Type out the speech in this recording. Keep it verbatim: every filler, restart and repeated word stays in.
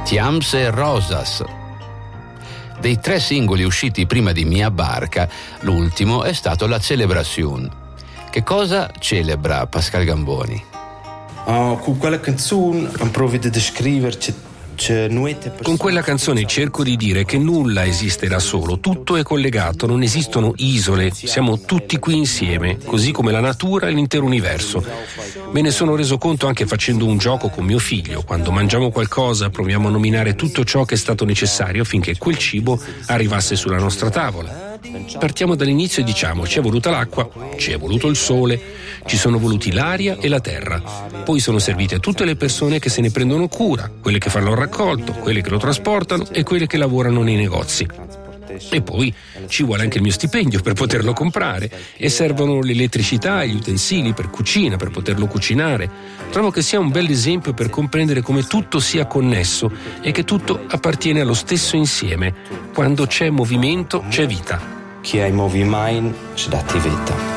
Tiams e Rosas. Dei tre singoli usciti prima di Mia Barca, l'ultimo è stato La Celebration. Che cosa celebra Pascal Gamboni? Uh, con quella canzone provo di descriverci. Con quella canzone cerco di dire che nulla esiste da solo, tutto è collegato, non esistono isole, siamo tutti qui insieme, così come la natura e l'intero universo. Me ne sono reso conto anche facendo un gioco con mio figlio. Quando mangiamo qualcosa proviamo a nominare tutto ciò che è stato necessario affinché quel cibo arrivasse sulla nostra tavola. Partiamo dall'inizio e diciamo: ci è voluta l'acqua, ci è voluto il sole, ci sono voluti l'aria e la terra. Poi sono servite tutte le persone che se ne prendono cura, quelle che fanno il raccolto, quelle che lo trasportano e quelle che lavorano nei negozi. E poi ci vuole anche il mio stipendio per poterlo comprare, e servono l'elettricità e gli utensili per cucina, per poterlo cucinare. Trovo che sia un bel esempio per comprendere come tutto sia connesso e che tutto appartiene allo stesso insieme. Quando c'è movimento c'è vita. Chi ha movimento c'è attività.